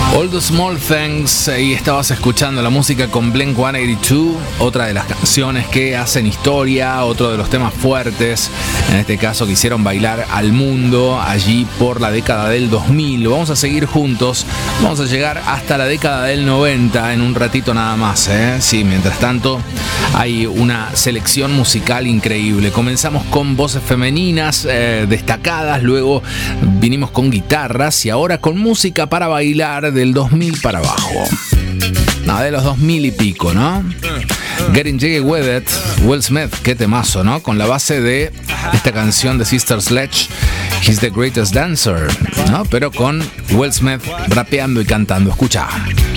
All the Small Things, y estabas escuchando la música con Blink-182, otra de las canciones que hacen historia, otro de los temas fuertes, en este caso que hicieron bailar al mundo allí por la década del 2000. Vamos a seguir juntos, vamos a llegar hasta la década del 90 en un ratito nada más, Sí, mientras tanto hay una selección musical increíble. Comenzamos con voces femeninas destacadas, luego vinimos con guitarras y ahora con música para bailar del 2000 para abajo. No, de los 2000 y pico, ¿no? Getting Jiggy With It, Will Smith, qué temazo, ¿no? Con la base de esta canción de Sister Sledge, He's the Greatest Dancer, ¿no? Pero con Will Smith rapeando y cantando. Escucha.